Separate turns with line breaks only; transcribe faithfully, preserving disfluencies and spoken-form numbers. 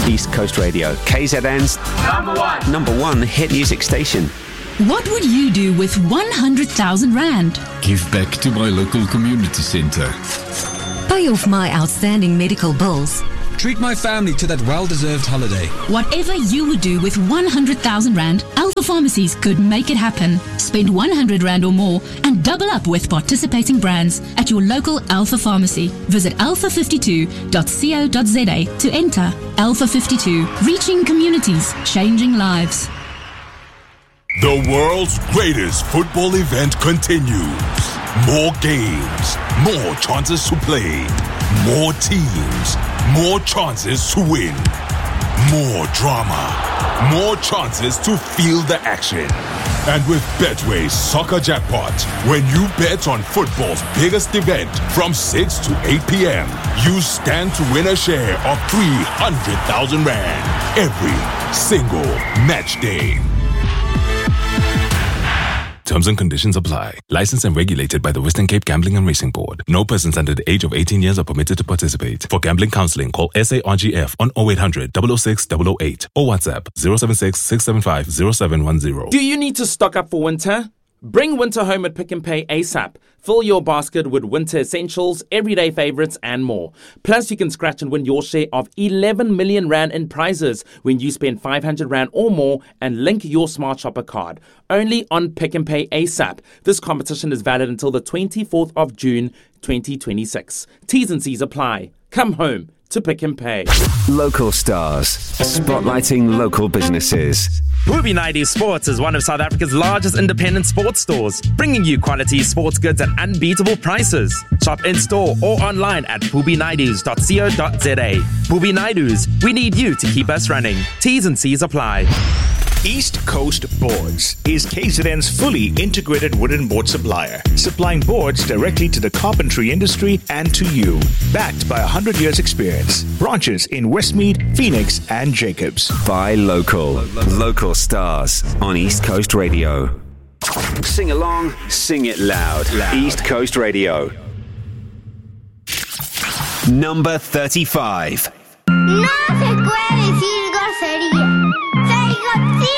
East Coast Radio, K Z N's
number one,
number one hit music station.
What would you do with one hundred thousand rand?
Give back to my local community centre.
Pay off my outstanding medical bills.
Treat my family to that well-deserved holiday.
Whatever you would do with one hundred thousand rand, Alpha Pharmacies could make it happen. Spend one hundred rand or more and double up with participating brands at your local Alpha Pharmacy. Visit alpha fifty-two dot co dot za to enter. Alpha fifty-two, reaching communities, changing lives.
The world's greatest football event continues. More games, more chances to play, more teams, more chances to win, more drama, more chances to feel the action. And with Betway's Soccer Jackpot, when you bet on football's biggest event from six to eight p.m., you stand to win a share of three hundred thousand rand every single match day. Terms and conditions apply. Licensed and regulated by the Western Cape Gambling and Racing Board. No persons under the age of eighteen years are permitted to participate. For gambling counseling, call S A R G F on oh eight hundred, double oh six, double oh eight or WhatsApp zero seven six, six seven five, zero seven one zero.
Do you need to stock up for winter? Bring winter home at Pick and Pay ASAP. Fill your basket with winter essentials, everyday favorites, and more. Plus, you can scratch and win your share of eleven million rand in prizes when you spend five hundred rand or more and link your Smart Shopper card. Only on Pick and Pay ASAP. This competition is valid until the twenty-fourth of June, twenty twenty-six. T's and C's apply. Come home to Pick and Pay.
Local stars, spotlighting local businesses.
Booby Naidu Sports is one of South Africa's largest independent sports stores, bringing you quality sports goods at unbeatable prices. Shop in-store or online at booby naidus dot co dot za. Booby Naidus, we need you to keep us running. T's and C's apply.
East Coast Boards is K Z N's fully integrated wooden board supplier, supplying boards directly to the carpentry industry and to you. Backed by one hundred years experience. Branches in Westmead, Phoenix, and Jacobs.
Buy local. Local stars on East Coast Radio. Sing along, sing it loud. loud. East Coast Radio. Number thirty-five.
No se puede decir grosería. Soy Godzilla.